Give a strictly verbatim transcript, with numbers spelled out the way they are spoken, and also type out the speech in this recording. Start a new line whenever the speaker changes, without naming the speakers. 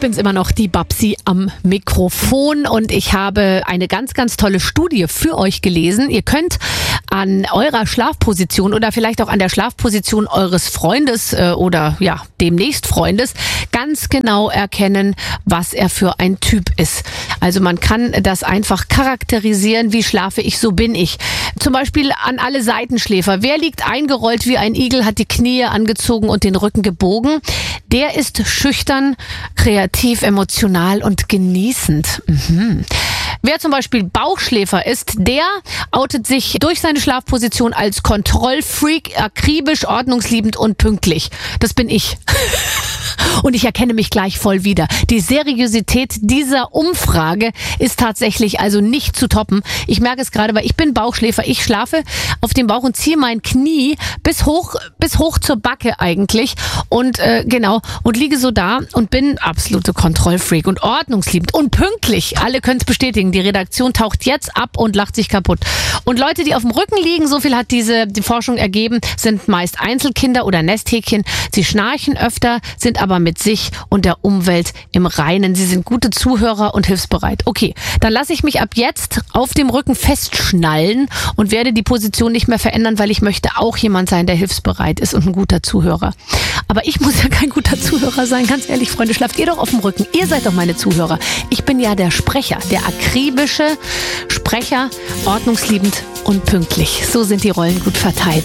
bin's immer noch, die Babsi am Mikrofon, und ich habe eine ganz, ganz tolle Studie für euch gelesen. Ihr könnt an eurer Schlafposition oder vielleicht auch an der Schlafposition eures Freundes äh, oder ja, demnächst Freundes ganz genau erkennen, was er für ein Typ ist. Also man kann das einfach charakterisieren, wie schlafe ich, so bin ich. Zum Beispiel an alle Seitenschläfer. Wer liegt eingerollt wie ein Igel, hat die Knie angezogen und den Rücken gebogen? Der ist schüchtern, kreativ, emotional und genießend. Mhm. Wer zum Beispiel Bauchschläfer ist, der outet sich durch seine Schlafposition als Kontrollfreak, akribisch, ordnungsliebend und pünktlich. Das bin ich. Und ich erkenne mich gleich voll wieder. Die Seriosität dieser Umfrage ist tatsächlich also nicht zu toppen. Ich merke es gerade, weil ich bin Bauchschläfer. Ich schlafe auf dem Bauch und ziehe mein Knie bis hoch, bis hoch zur Backe eigentlich. Und äh, genau, und liege so da und bin absolute Kontrollfreak und ordnungsliebend und pünktlich. Alle können es bestätigen. Die Redaktion taucht jetzt ab und lacht sich kaputt. Und Leute, die auf dem Rücken liegen, so viel hat diese die Forschung ergeben, sind meist Einzelkinder oder Nesthäkchen. Sie schnarchen öfter, sind aber mit sich und der Umwelt im Reinen. Sie sind gute Zuhörer und hilfsbereit. Okay, dann lasse ich mich ab jetzt auf dem Rücken festschnallen und werde die Position nicht mehr verändern, weil ich möchte auch jemand sein, der hilfsbereit ist und ein guter Zuhörer. Aber ich muss ja kein guter Zuhörer sein, ganz ehrlich, Freunde, schlaft ihr doch auf dem Rücken. Ihr seid doch meine Zuhörer. Ich bin ja der Sprecher, der akribische Sprecher, ordnungsliebend und pünktlich. So sind die Rollen gut verteilt.